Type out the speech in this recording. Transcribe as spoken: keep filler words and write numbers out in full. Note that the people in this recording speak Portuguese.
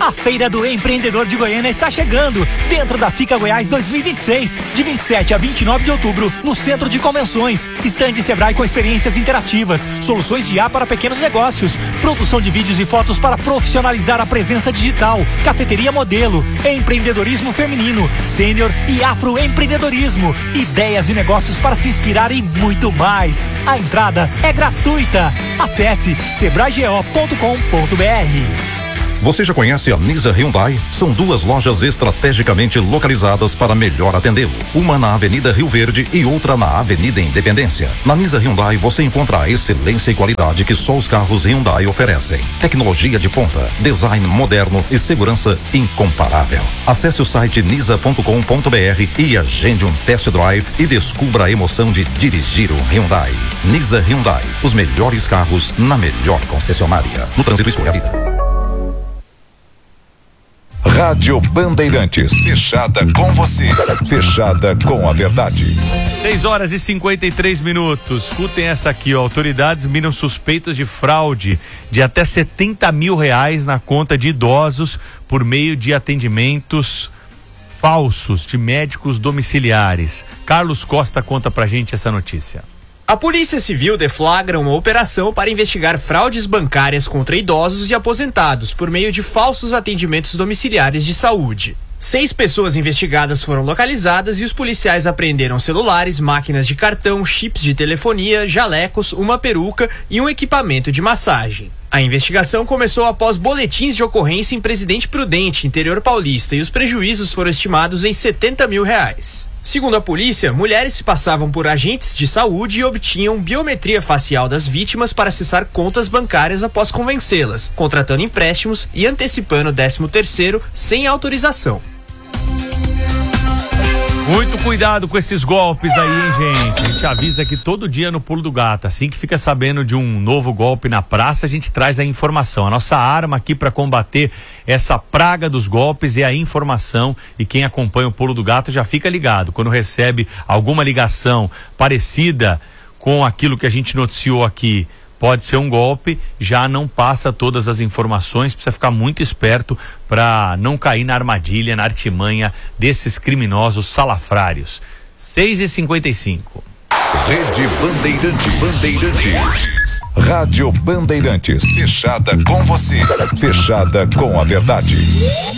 A Feira do Empreendedor de Goiânia está chegando, dentro da Fica Goiás dois mil e vinte e seis, de vinte e sete a vinte e nove de outubro, no Centro de Convenções. Estande Sebrae com experiências interativas, soluções de I A para pequenos negócios, produção de vídeos e fotos para profissionalizar a presença digital, cafeteria modelo, empreendedorismo feminino, sênior e afroempreendedorismo, ideias e negócios para se inspirar e muito mais. A entrada é gratuita. Acesse sebrae g o ponto com ponto b r. Você já conhece a Nisa Hyundai? São duas lojas estrategicamente localizadas para melhor atendê-lo. Uma na Avenida Rio Verde e outra na Avenida Independência. Na Nisa Hyundai você encontra a excelência e qualidade que só os carros Hyundai oferecem. Tecnologia de ponta, design moderno e segurança incomparável. Acesse o site nisa ponto com ponto b r e agende um test drive e descubra a emoção de dirigir um Hyundai. Nisa Hyundai, os melhores carros na melhor concessionária. No trânsito, escolha a vida. Rádio Bandeirantes, fechada com você, fechada com a verdade. seis horas e cinquenta e três minutos. Escutem essa aqui, ó. Autoridades miram suspeitos de fraude de até setenta mil reais na conta de idosos por meio de atendimentos falsos de médicos domiciliares. Carlos Costa conta pra gente essa notícia. A Polícia Civil deflagra uma operação para investigar fraudes bancárias contra idosos e aposentados por meio de falsos atendimentos domiciliares de saúde. Seis pessoas investigadas foram localizadas e os policiais apreenderam celulares, máquinas de cartão, chips de telefonia, jalecos, uma peruca e um equipamento de massagem. A investigação começou após boletins de ocorrência em Presidente Prudente, interior paulista, e os prejuízos foram estimados em setenta mil reais. Segundo a polícia, mulheres se passavam por agentes de saúde e obtinham biometria facial das vítimas para acessar contas bancárias após convencê-las, contratando empréstimos e antecipando o décimo terceiro sem autorização. Muito cuidado com esses golpes aí, hein, gente? A gente avisa aqui todo dia no Pulo do Gato. Assim que fica sabendo de um novo golpe na praça, a gente traz a informação. A nossa arma aqui para combater essa praga dos golpes é a informação. E quem acompanha o Pulo do Gato já fica ligado. Quando recebe alguma ligação parecida com aquilo que a gente noticiou aqui, pode ser um golpe, já não passa todas as informações, precisa ficar muito esperto para não cair na armadilha, na artimanha desses criminosos salafrários. seis e cinquenta e cinco. Rede Bandeirantes. Bandeirantes. Rádio Bandeirantes. Fechada com você. Fechada com a verdade.